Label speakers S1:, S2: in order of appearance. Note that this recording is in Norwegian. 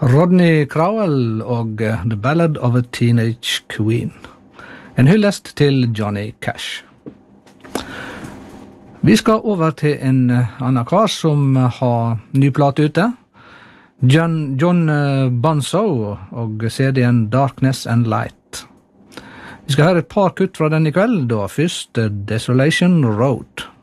S1: Rodney Crowell og The Ballad of a Teenage Queen. En hyllest til Johnny Cash. Vi skal over til en annen kar som har ny plate ute. John Bonzo og CD-en Darkness and Light. Vi skal høre et par kutt fra den i kveld, da først Desolation Road.